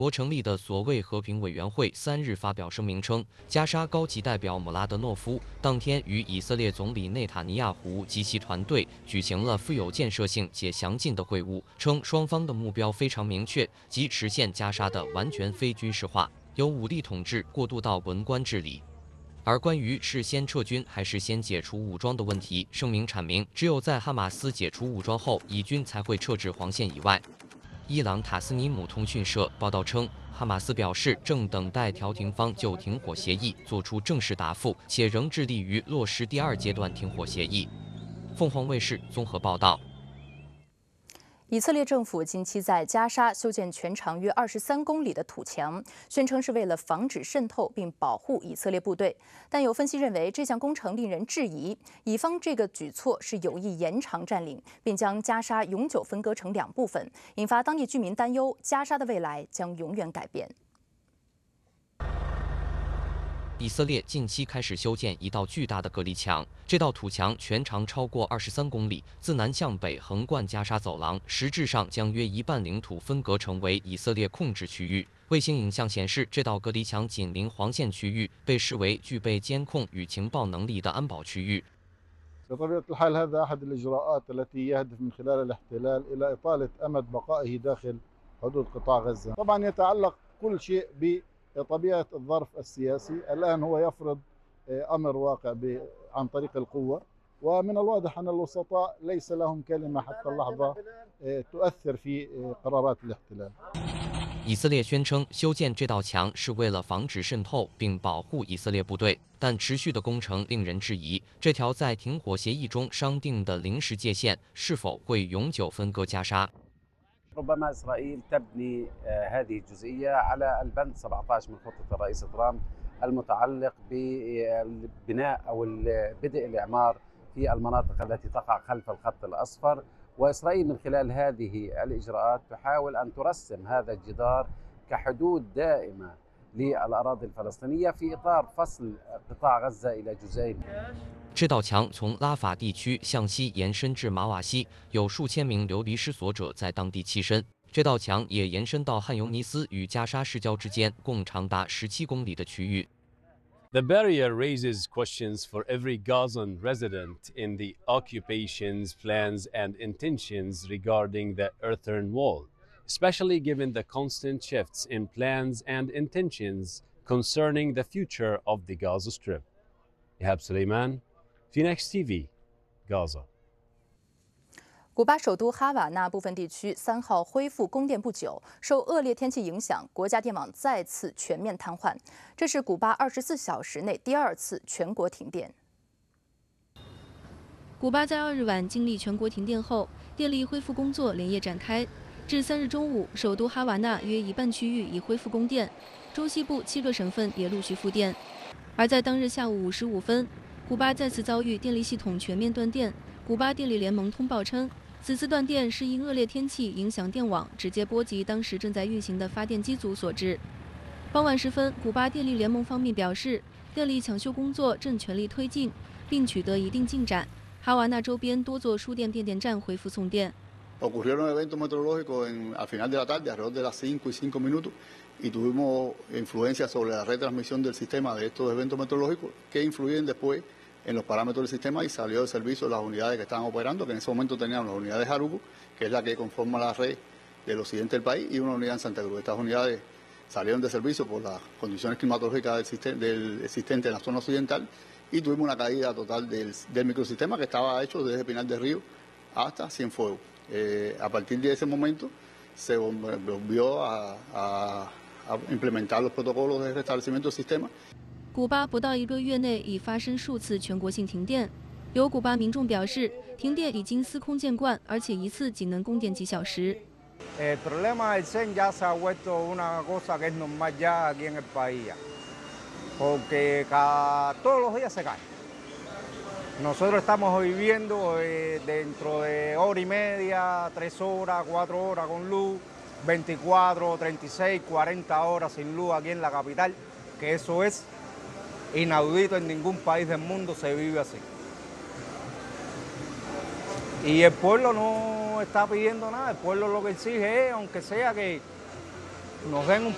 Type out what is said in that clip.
国成立的所谓和平委员会3日发表声明称，加沙高级代表姆拉德诺夫当天与以色列总理内塔尼亚胡及其团队举行了富有建设性且详尽的会晤，称双方的目标非常明确，即实现加沙的完全非军事化，由武力统治过渡到文官治理。而关于是先撤军还是先解除武装的问题，声明阐明，只有在哈马斯解除武装后，以军才会撤至黄线以外。伊朗塔斯尼姆通讯社报道称，哈马斯表示正等待调停方就停火协议作出正式答复，且仍致力于落实第2阶段停火协议。凤凰卫视综合报道。 以色列政府近期在加沙修建全长约23公里的土墙，宣称是为了防止渗透并保护以色列部队。但有分析认为，这项工程令人质疑，以方这个举措是有意延长占领，并将加沙永久分割成2部分，引发当地居民担忧，加沙的未来将永远改变。 以色列近期开始修建一道巨大的隔离墙，这道土墙全长超过23公里，自南向北横贯加沙走廊，实质上将约一半领土分隔成为以色列控制区域。卫星影像显示，这道隔离墙紧邻黄线区域，被视为具备监控与情报能力的安保区域。 بطبيعة الحال هذا أحد الإجراءات التي يهدف من خلال الاحتلال إلى إطالة أمد بقائه داخل حدود قطاع غزة. طبعا يتعلق كل شيء بطبيعة الظرف السياسي، الآن هو يفرض أمر واقع عن طريق القوة، ومن الواضح أن الوسطاء ليس لهم كلمة حتى اللحظة تؤثر في قرارات الاحتلال. 以色列宣称修建这道墙是为了防止渗透并保护以色列部队，但持续的工程令人质疑，这条在停火协议中商定的临时界限是否会永久分割加沙。 ربما إسرائيل تبني هذه الجزئية على البند 17 من خطة الرئيس ترامب المتعلق بالبناء أو بدء الإعمار في المناطق التي تقع خلف الخط الأصفر، وإسرائيل من خلال هذه الإجراءات تحاول أن ترسم هذا الجدار كحدود دائمة للأراضي الفلسطينية في إطار فصل قطاع غزة إلى جزئين. 这道墙从拉法地区向西延伸至马瓦西，有数千名流离失所者在当地栖身。这道墙也延伸到汉尤尼斯与加沙市郊之间，共长达17公里的区域。 The barrier raises questions for every Gazan resident in the occupation's plans and intentions regarding the earthen wall, especially given the constant shifts in plans and intentions concerning the future of the Gaza Strip. Ihab Suleiman, Phoenix TV, Gaza. 古巴首都哈瓦那部分地区3号恢复供电不久，受恶劣天气影响，国家电网再次全面瘫痪。这是古巴24小时内第2次全国停电。 古巴在2日晚经历全国停电后，电力恢复工作连夜展开。至3日中午，首都哈瓦那约一半区域已恢复供电，中西部7个省份也陆续复电。而在当日下午5时5分，古巴再次遭遇电力系统全面断电。古巴电力联盟通报称，此次断电是因恶劣天气影响电网，直接波及当时正在运行的发电机组所致。傍晚时分，古巴电力联盟方面表示，电力抢修工作正全力推进，并取得一定进展。哈瓦那周边多座输电变电站恢复送电。 Ocurrieron eventos meteorológicos al final de la tarde, alrededor de las 5:05, y tuvimos influencia sobre la retransmisión del sistema de estos eventos meteorológicos que influyen después en los parámetros del sistema y salió de servicio las unidades que estaban operando, que en ese momento teníamos la unidad de Jaruco, que es la que conforma la red del occidente del país, y una unidad en Santa Cruz. Estas unidades salieron de servicio por las condiciones climatológicas del existente en la zona occidental y tuvimos una caída total del microsistema que estaba hecho desde Pinar del Río hasta Cienfuegos. A partir de ese momento se volvió a implementar los protocolos de restablecimiento del sistema. 古巴不到1个月内已发生数次全国性停电，有古巴民众表示，停电已经司空见惯，而且一次仅能供电几小时。 El problema del CEN ya se ha vuelto una cosa que es normal ya aquí en el país, porque todos los días se cae. Nosotros estamos viviendo dentro de hora y media, 3 horas, 4 horas con luz, 24, 36, 40 horas sin luz aquí en la capital, que eso es inaudito, en ningún país del mundo se vive así. Y el pueblo no está pidiendo nada, el pueblo lo que exige es, aunque sea que nos den un